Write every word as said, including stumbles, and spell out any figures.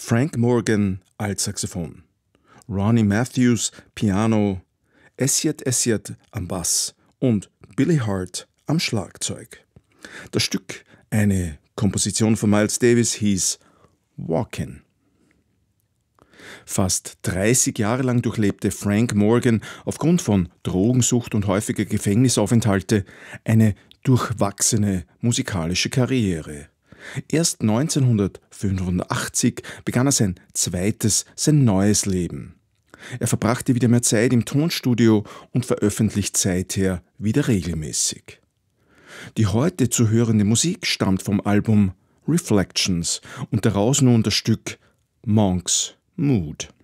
Frank Morgan Altsaxophon, Ronnie Matthews Piano, Essiet Essiet am Bass und Billy Hart am Schlagzeug. Das Stück, eine Komposition von Miles Davis, hieß Walkin'. Fast dreißig Jahre lang durchlebte Frank Morgan aufgrund von Drogensucht und häufiger Gefängnisaufenthalte eine durchwachsene musikalische Karriere. Erst neunzehnhundertfünfundachtzig begann er sein zweites, sein neues Leben. Er verbrachte wieder mehr Zeit im Tonstudio und veröffentlicht seither wieder regelmäßig. Die heute zu hörende Musik stammt vom Album Reflections und daraus nun das Stück Monk's Mood.